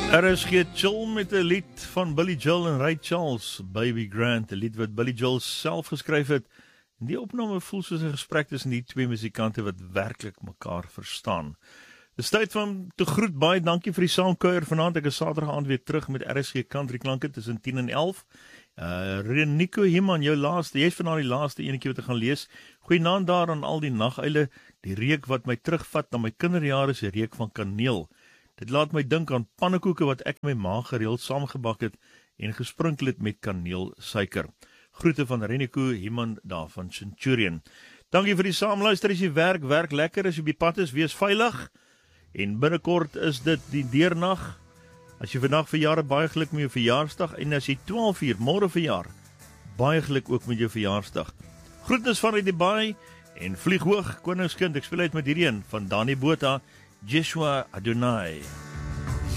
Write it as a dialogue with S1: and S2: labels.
S1: RSG chill met 'n lied van Billy Joel en Ray Charles, Baby Grant, 'n lied wat Billy Joel self geskryf het. En die opname voel soos 'n gesprek tussen die twee musikante wat werklik mekaar verstaan. Dis tyd van te groet, baie dankie vir die saamkuier vanaand. Ek is Saterdag aand weer terug met RSG Country Klanke tussen 10 en 11. Renico Heman, jou laaste, jy's vanaand die laaste enetjie wat ek gaan lees. Goeienaand daar aan al die naguile, die reuk wat my terugvat na my kinderjare se reuk van kaneel. Dit laat my dink aan pannekoeke wat ek my ma gereeld saamgebak het en gesprinkel het met kaneelsuiker. Groete van Renico Heman daar van Centurion. Dankie vir die saamluister, as jy werk lekker, as jy op die pad is, wees veilig. En binnekort is dit die deernag. As jy vandag verjaar, baie geluk met jou verjaarsdag. En as jy 12 uur môre verjaar, baie geluk ook met jou verjaarsdag. Groetnis vanuit die baai en vlieg hoog, koningskind. Ek speel uit met hierdie een van Danny Botha, Joshua Adonai.